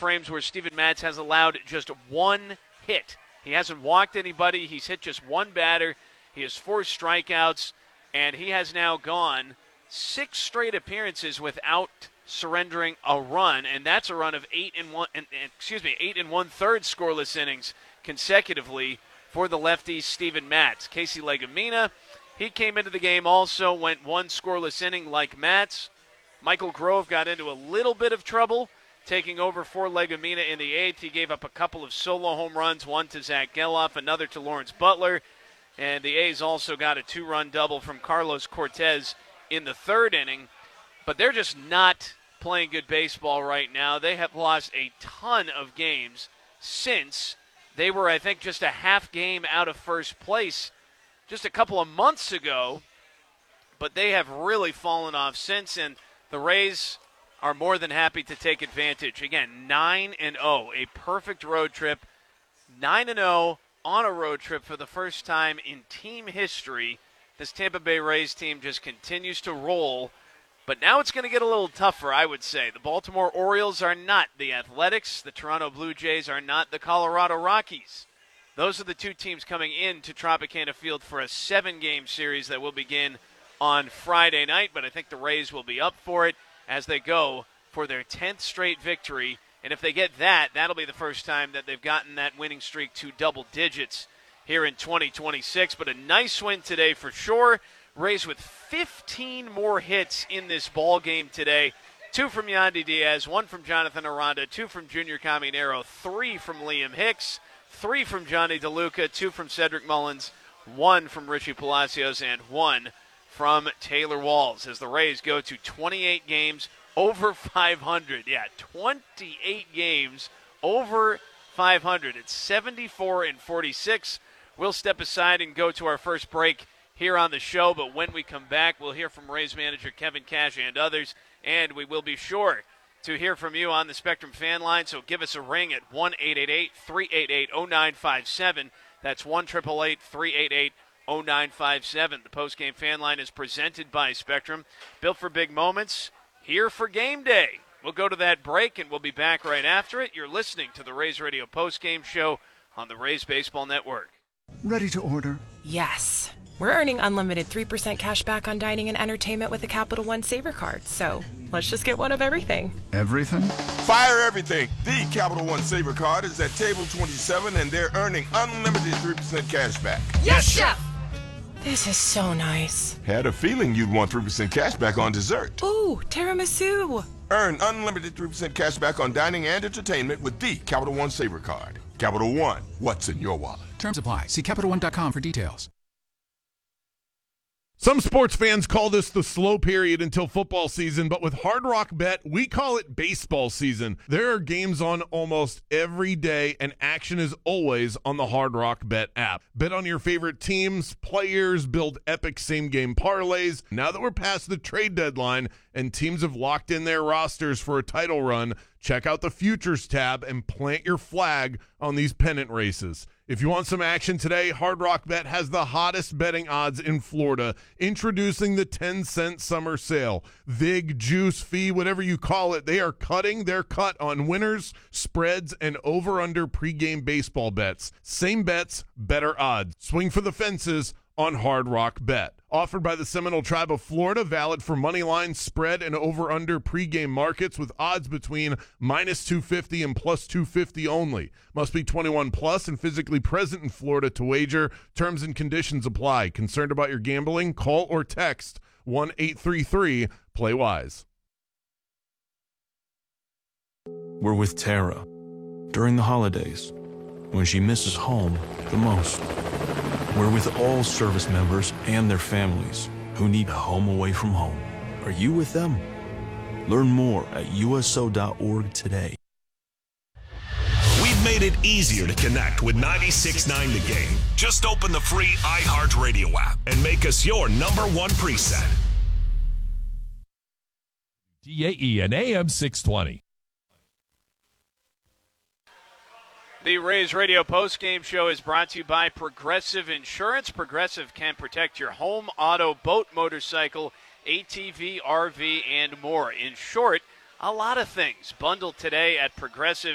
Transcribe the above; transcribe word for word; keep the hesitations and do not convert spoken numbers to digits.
frames where Steven Matz has allowed just one hit. He hasn't walked anybody. He's hit just one batter. He has four strikeouts, and he has now gone six straight appearances without surrendering a run, and that's a run of eight and one. And, and, excuse me, eight and one third scoreless innings consecutively for the lefty Steven Matz. Casey Legumina, he came into the game also, went one scoreless inning like Matz. Michael Grove got into a little bit of trouble taking over for Legumina in the eighth. He gave up a couple of solo home runs, one to Zach Geloff, another to Lawrence Butler. And the A's also got a two-run double from Carlos Cortez in the third inning. But they're just not playing good baseball right now. They have lost a ton of games since they were, I think, just a half game out of first place just a couple of months ago. But they have really fallen off since, and the Rays are more than happy to take advantage. Again, nine and oh, a perfect road trip. nine and oh on a road trip for the first time in team history. This Tampa Bay Rays team just continues to roll. But now it's going to get a little tougher, I would say. The Baltimore Orioles are not the Athletics. The Toronto Blue Jays are not the Colorado Rockies. Those are the two teams coming into Tropicana Field for a seven-game series that will begin on Friday night. But I think the Rays will be up for it as they go for their tenth straight victory. And if they get that, that'll be the first time that they've gotten that winning streak to double digits here in twenty twenty-six. But a nice win today for sure. Rays with fifteen more hits in this ball game today. Two from Yandy Diaz, one from Jonathan Aranda, two from Junior Caminero, three from Liam Hicks, three from Johnny DeLuca, two from Cedric Mullins, one from Richie Palacios, and one from Taylor Walls as the Rays go to twenty-eight games over five hundred. Yeah, twenty-eight games over five hundred. It's seventy-four and forty-six. We'll step aside and go to our first break here on the show, but when we come back, we'll hear from Rays manager Kevin Cash and others, and we will be sure to hear from you on the Spectrum fan line, so give us a ring at one eight eight eight, three eight eight, zero nine five seven. That's one eight eight eight, three eight eight, zero nine five seven. The postgame fan line is presented by Spectrum, built for big moments, here for game day. We'll go to that break, and we'll be back right after it. You're listening to the Rays Radio postgame show on the Rays Baseball Network. Ready to order? Yes. We're earning unlimited three percent cash back on dining and entertainment with a Capital One Saver card, so let's just get one of everything. Everything? Fire everything. The Capital One Saver card is at table twenty-seven, and they're earning unlimited three percent cash back. Yes, Chef! This is so nice. Had a feeling you'd want three percent cash back on dessert. Ooh, tiramisu. Earn unlimited three percent cash back on dining and entertainment with the Capital One Saver card. Capital One, what's in your wallet? Terms apply. See Capital One dot com for details. Some sports fans call this the slow period until football season, but with Hard Rock Bet, we call it baseball season. There are games on almost every day, and action is always on the Hard Rock Bet app. Bet on your favorite teams, players, build epic same-game parlays. Now that we're past the trade deadline and teams have locked in their rosters for a title run, check out the Futures tab and plant your flag on these pennant races. If you want some action today, Hard Rock Bet has the hottest betting odds in Florida. Introducing the ten cent summer sale. Vig, juice, fee, whatever you call it, they are cutting their cut on winners, spreads, and over-under pregame baseball bets. Same bets, better odds. Swing for the fences on Hard Rock Bet. Offered by the Seminole Tribe of Florida, valid for money line, spread, and over-under pregame markets with odds between minus two fifty and plus two fifty only. Must be twenty-one plus and physically present in Florida to wager. Terms and conditions apply. Concerned about your gambling? Call or text one eight three three, play wise. We're with Tara during the holidays when she misses home the most. We're with all service members and their families who need a home away from home. Are you with them? Learn more at U S O dot org today. We've made it easier to connect with ninety-six point nine The Game. Just open the free iHeartRadio app and make us your number one preset. D A E and A M six twenty. The Rays Radio postgame show is brought to you by Progressive Insurance. Progressive can protect your home, auto, boat, motorcycle, A T V, R V, and more. In short, a lot of things bundled today at Progressive.